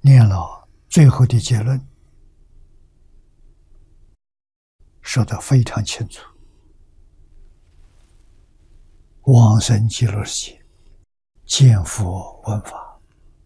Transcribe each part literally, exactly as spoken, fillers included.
念老最后的结论说得非常清楚：往生极乐世界，见佛闻法，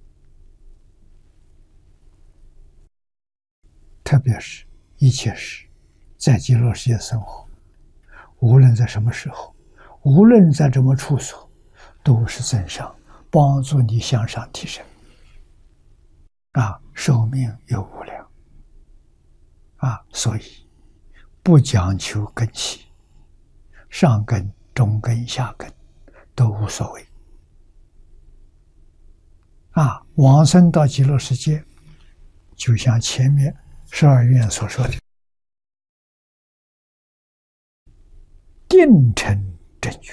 特别是一切时在极乐世界生活，无论在什么时候，无论在什么处所，都是增上，帮助你向上提升。啊，寿命有无量啊，所以不讲求根器，上根、中根、下根都无所谓。啊，往生到极乐世界，就像前面十二愿所说的，定成正觉，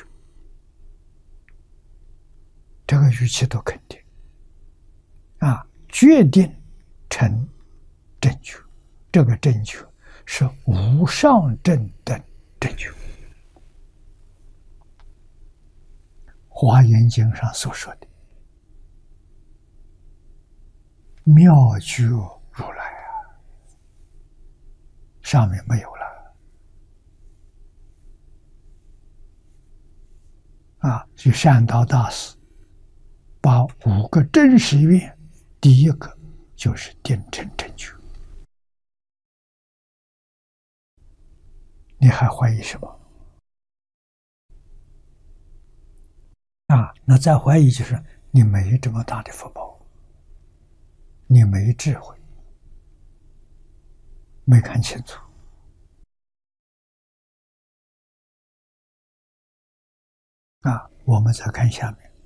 这个语气都肯定。啊，决定成正觉，这个正觉是无上正等正觉。华严经上所说的妙觉如来啊，上面没有了啊。就善导大师把五个真实愿，第一个就是定成正觉。你还怀疑什么？啊，那再怀疑就是你没这么大的福报，你没智慧，没看清楚。啊，我们再看下面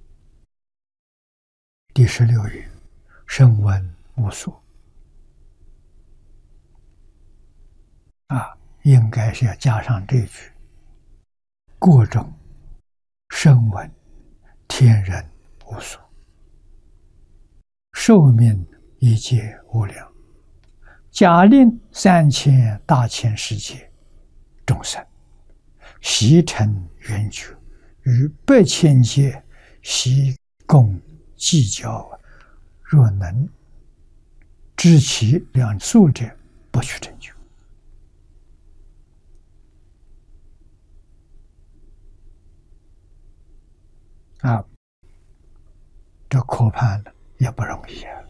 第十六页，声闻无所。啊，应该是要加上这句：各种声闻天人无所，寿命一界无量，假令三千大千世界众生，悉成圆觉，于百千界悉共计较，若能知其两数者，不取成就。啊，这科判了也不容易啊！